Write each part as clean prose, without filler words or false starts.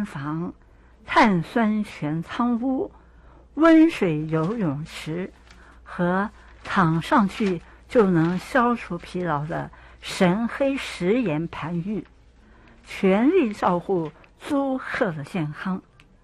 间房，碳酸泉仓屋，温水游泳池和躺上去就能消除疲劳的神黑食盐盘浴，全力照顾租客的健康。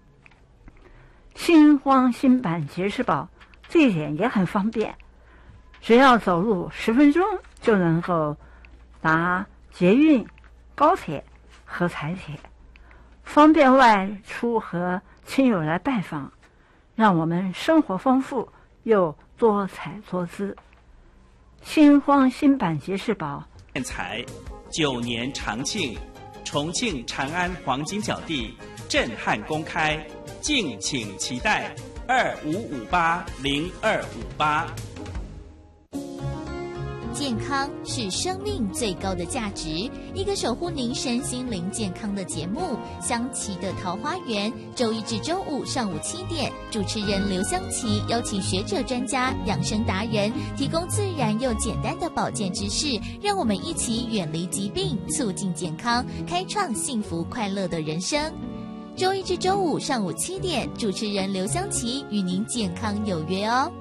新荒新版杰士堡地点也很方便，只要走路10分钟就能够搭捷运、高铁和台铁，方便外出和亲友来拜访，让我们生活丰富又多彩多姿。新荒新版杰士堡建材9年长庆，重庆长安黄金角地震撼公开，敬请期待25580258。 健康是生命最高的价值，一个守护您身心灵健康的节目《香琪的桃花源》，周一至周五上午7点，主持人刘香琪邀请学者专家、养生达人，提供自然又简单的保健知识，让我们一起远离疾病，促进健康，开创幸福快乐的人生。周一至周五上午7点，主持人刘香琪与您健康有约哦。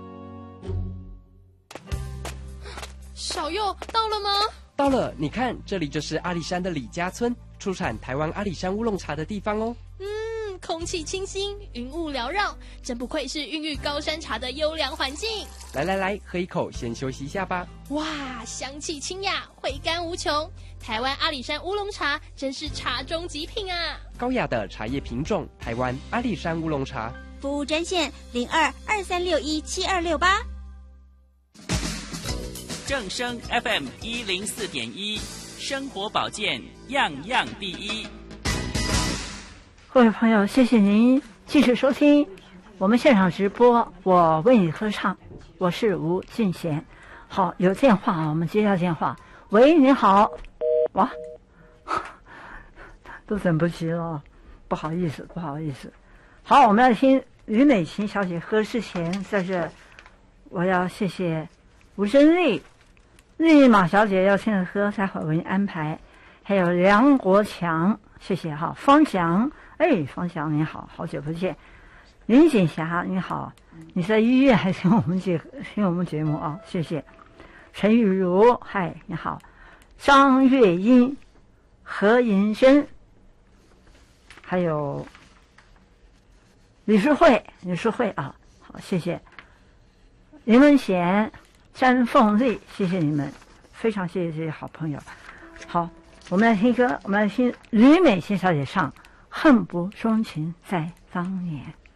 小佑到了吗？ 到了，你看，这里就是阿里山的李家村，出产台湾阿里山乌龙茶的地方哦。 空气清新，云雾缭绕，真不愧是孕育高山茶的优良环境。 来，喝一口，先休息一下吧。 哇，香气清雅，回甘无穷。台湾阿里山乌龙茶真是茶中极品啊！ 高雅的茶叶品种，台湾阿里山乌龙茶。 服务专线0223617268。 正声 FM 104.1，生活保健样样第一。 各位朋友，谢谢您继续收听我们现场直播，我为你歌唱，我是吴俊贤。好，有电话啊，我们接下电话。喂，你好。哇，都等不及了，不好意思。好，我们要听于美琴小姐歌之前，在这我要谢谢吴珍丽马小姐要听的歌，待会儿为您安排。还有梁国强，谢谢哈。方翔，方翔你好，好久不见。林锦霞你好，你在医院还听我们节目啊，谢谢。陈玉茹，嗨你好。张月英、何银珍，还有李淑慧啊，好谢谢。林文贤、詹凤丽，谢谢你们，非常谢谢这些好朋友。好，我们来听歌，我们来听吕美琴小姐唱《恨不钟情在当年》。